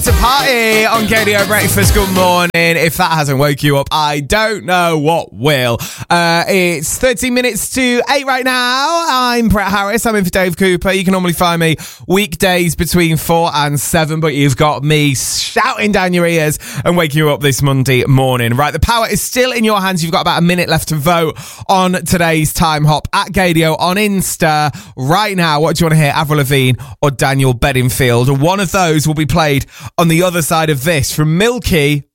It's a party on KDO Breakfast. Good morning. If that hasn't woke you up, I don't know what will. It's 13 minutes to 8 right now. I'm Brett Harris. I'm in for Dave Cooper. You can normally find me weekdays between 4 and 7, but you've got me shouting down your ears and waking you up this Monday morning. Right, the power is still in your hands. You've got about a minute left to vote on today's Time Hop at Gadio on Insta. Right now, what do you want to hear? Avril Lavigne or Daniel Bedingfield? One of those will be played on the other side of this from Milky